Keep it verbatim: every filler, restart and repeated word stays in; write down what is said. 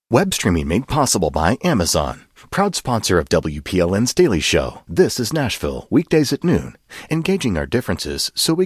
Web streaming made possible by Amazon. Proud sponsor of W P L N's Daily Show. This is Nashville, weekdays at noon. Engaging our differences so we